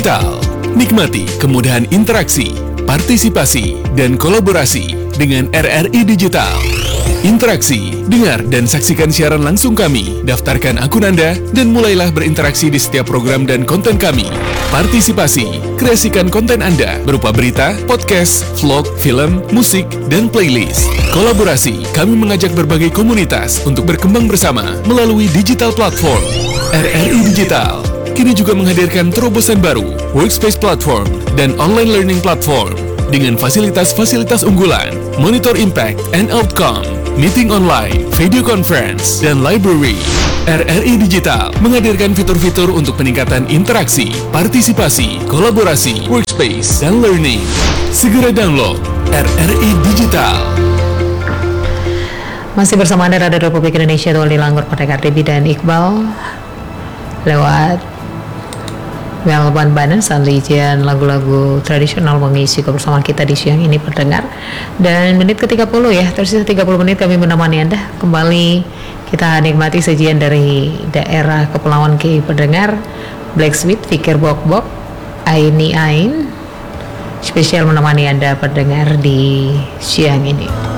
Digital. Nikmati kemudahan interaksi, partisipasi, dan kolaborasi dengan RRI Digital. Interaksi, dengar dan saksikan siaran langsung kami, daftarkan akun Anda, dan mulailah berinteraksi di setiap program dan konten kami. Partisipasi, kreasikan konten Anda berupa berita, podcast, vlog, film, musik, dan playlist. Kolaborasi, kami mengajak berbagai komunitas untuk berkembang bersama melalui digital platform. RRI Digital kini juga menghadirkan terobosan baru, workspace platform, dan online learning platform dengan fasilitas-fasilitas unggulan, monitor impact and outcome, meeting online, video conference, dan library. RRI Digital menghadirkan fitur-fitur untuk peningkatan interaksi, partisipasi, kolaborasi, workspace, dan learning. Segera download RRI Digital. Masih bersama Anda Radio Republik Indonesia, Tuali Langgur, pada Kardebi dan Iqbal lewat Melbourne Banner, Sanlijian lagu-lagu tradisional mengisi bersama kita di siang ini pendengar. Dan menit ke-30 ya, tersisa 30 menit kami menemani Anda. Kembali kita nikmati sajian dari daerah Kepulauan K pendengar. Black Sweet, Fikir Bok Bok, Aini Ain, spesial menemani Anda pendengar di siang ini.